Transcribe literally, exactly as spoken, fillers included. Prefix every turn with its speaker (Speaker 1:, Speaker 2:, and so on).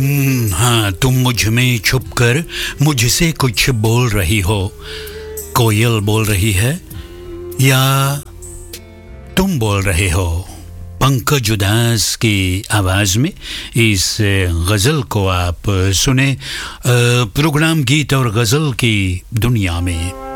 Speaker 1: हम्म, हाँ, तुम मुझ में छुपकर मुझसे कुछ बोल रही हो। कोयल बोल रही है या तुम बोल रहे हो? पंकज उदास की आवाज़ में इस गज़ल को आप सुने प्रोग्राम गीत और गज़ल की दुनिया में।